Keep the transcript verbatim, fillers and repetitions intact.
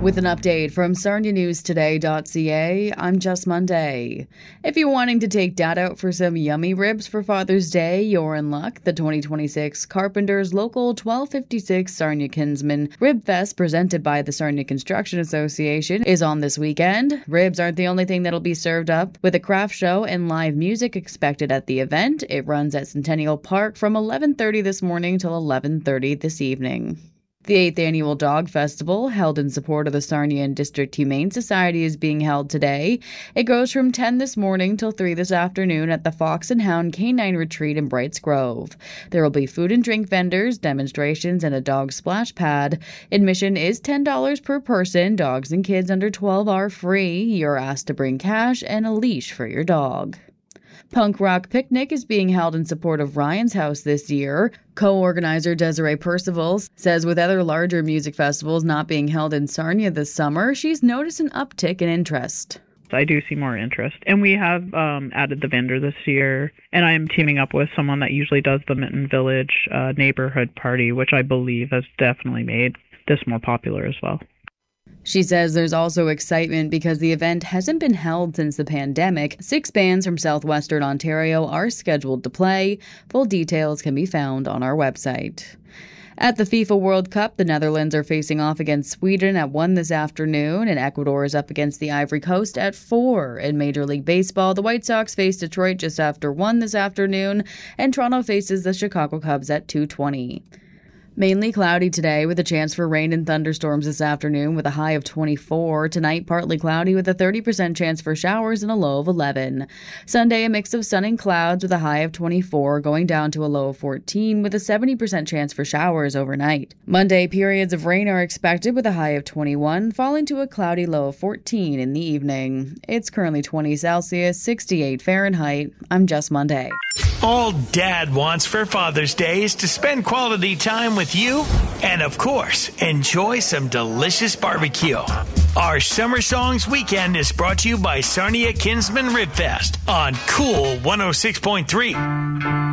With an update from Sarnia News Today dot c a, I'm Just Monday. If you're wanting to take Dad out for some yummy ribs for Father's Day, you're in luck. The twenty twenty-six Carpenters Local twelve fifty-six Sarnia Kinsman Rib Fest, presented by the Sarnia Construction Association, is on this weekend. Ribs aren't the only thing that'll be served up, with a craft show and live music expected at the event. It runs at Centennial Park from eleven thirty this morning till eleven thirty this evening. The eighth Annual Dog Festival, held in support of the Sarnia and District Humane Society, is being held today. It goes from ten this morning till three this afternoon at the Fox and Hound Canine Retreat in Brights Grove. There will be food and drink vendors, demonstrations, and a dog splash pad. Admission is ten dollars per person. Dogs and kids under twelve are free. You're asked to bring cash and a leash for your dog. Punk Rock Picnic is being held in support of Ryan's House this year. Co-organizer Desiree Percival says with other larger music festivals not being held in Sarnia this summer, she's noticed an uptick in interest. I do see more interest, and we have um, added the vendor this year, and I am teaming up with someone that usually does the Minton Village uh, neighborhood party, which I believe has definitely made this more popular as well. She says there's also excitement because the event hasn't been held since the pandemic. Six bands from southwestern Ontario are scheduled to play. Full details can be found on our website. At the FIFA World Cup, the Netherlands are facing off against Sweden at one this afternoon, and Ecuador is up against the Ivory Coast at four. In Major League Baseball, the White Sox face Detroit just after one this afternoon, and Toronto faces the Chicago Cubs at two twenty. Mainly cloudy today with a chance for rain and thunderstorms this afternoon with a high of twenty-four. Tonight, partly cloudy with a thirty percent chance for showers and a low of eleven. Sunday, a mix of sun and clouds with a high of twenty-four, going down to a low of fourteen with a seventy percent chance for showers overnight. Monday, periods of rain are expected with a high of twenty-one, falling to a cloudy low of fourteen in the evening. It's currently twenty Celsius, sixty-eight Fahrenheit. I'm Just Monday. All Dad wants for Father's Day is to spend quality time with you and, of course, enjoy some delicious barbecue. Our Summer Songs Weekend is brought to you by Sarnia Kinsman Rib Fest on Cool one oh six point three.